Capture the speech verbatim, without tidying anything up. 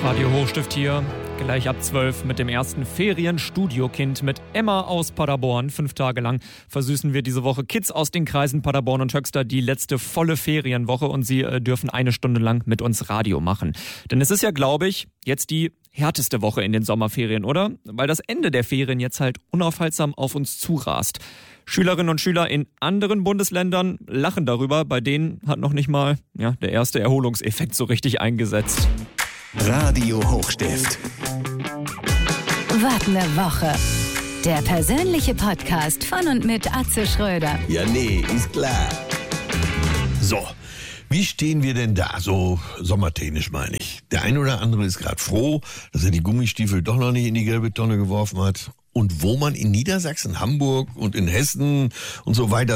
Radio Hochstift hier, gleich ab zwölf mit dem ersten Ferienstudiokind mit Emma aus Paderborn. Fünf Tage lang versüßen wir diese Woche Kids aus den Kreisen Paderborn und Höxter die letzte volle Ferienwoche und sie äh, dürfen eine Stunde lang mit uns Radio machen. Denn es ist ja, glaube ich, jetzt die härteste Woche in den Sommerferien, oder? Weil das Ende der Ferien jetzt halt unaufhaltsam auf uns zurast. Schülerinnen und Schüler in anderen Bundesländern lachen darüber, bei denen hat noch nicht mal ja, der erste Erholungseffekt so richtig eingesetzt. Radio Hochstift. Was ne Woche. Der persönliche Podcast von und mit Atze Schröder. Ja, nee, ist klar. So, wie stehen wir denn da? So sommertechnisch meine ich. Der eine oder andere ist gerade froh, dass er die Gummistiefel doch noch nicht in die gelbe Tonne geworfen hat. Und wo man in Niedersachsen, Hamburg und in Hessen und so weiter